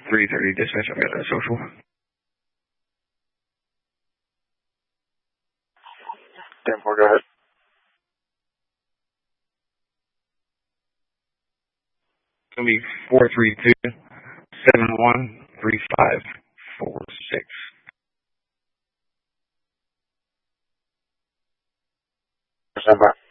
330 dispatch, I've got a social. Denver, go ahead. It's going to be 432-713546. Stand by.